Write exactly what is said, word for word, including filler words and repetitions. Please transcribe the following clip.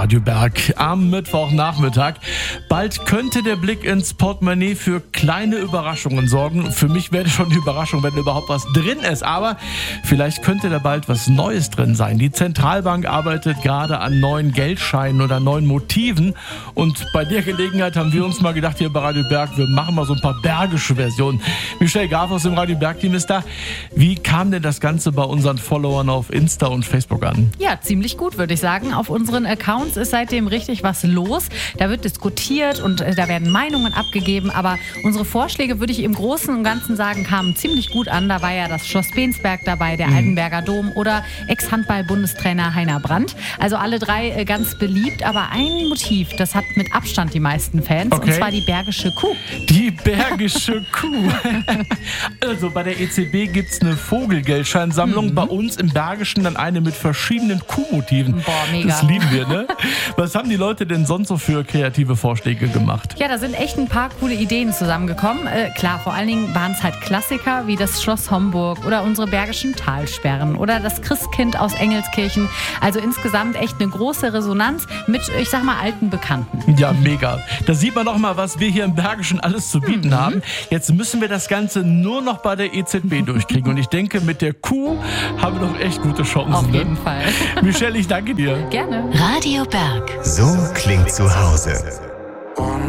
Radio Berg am Mittwochnachmittag. Bald könnte der Blick ins Portemonnaie für kleine Überraschungen sorgen. Für mich wäre schon die Überraschung, wenn überhaupt was drin ist. Aber vielleicht könnte da bald was Neues drin sein. Die Zentralbank arbeitet gerade an neuen Geldscheinen oder neuen Motiven. Und bei der Gelegenheit haben wir uns mal gedacht, hier bei Radio Berg, wir machen mal so ein paar bergische Versionen. Michelle Graf aus dem Radio Berg-Team ist da. Wie kam denn das Ganze bei unseren Followern auf Insta und Facebook an? Ja, ziemlich gut, würde ich sagen. Auf unseren Accounts ist seitdem richtig was los. Da wird diskutiert und äh, da werden Meinungen abgegeben. Aber unsere Vorschläge, würde ich im Großen und Ganzen sagen, kamen ziemlich gut an. Da war ja das Schloss Bensberg dabei, der mhm. Altenberger Dom oder Ex-Handball-Bundestrainer Heiner Brandt. Also alle drei äh, ganz beliebt. Aber ein Motiv, das hat mit Abstand die meisten Fans. Okay. Und zwar die Bergische Kuh. Die Bergische Kuh. Also bei der E Z B gibt es eine Vogelgeldscheinsammlung. Mhm. Bei uns im Bergischen dann eine mit verschiedenen Kuhmotiven. Boah, mega. Das lieben wir, ne? Was haben die Leute denn sonst so für kreative Vorschläge gemacht? Ja, da sind echt ein paar coole Ideen zusammengekommen. Äh, klar, vor allen Dingen waren es halt Klassiker wie das Schloss Homburg oder unsere Bergischen Talsperren oder das Christkind aus Engelskirchen. Also insgesamt echt eine große Resonanz mit, ich sag mal, alten Bekannten. Ja, mega. Da sieht man noch mal, was wir hier im Bergischen alles zu bieten mhm. haben. Jetzt müssen wir das Ganze nur noch bei der E Z B durchkriegen. Und ich denke, mit der Kuh haben wir doch echt gute Chancen. Auf jeden ne? Fall. Michelle, ich danke dir. Gerne. Radio Berg. So klingt zu Hause.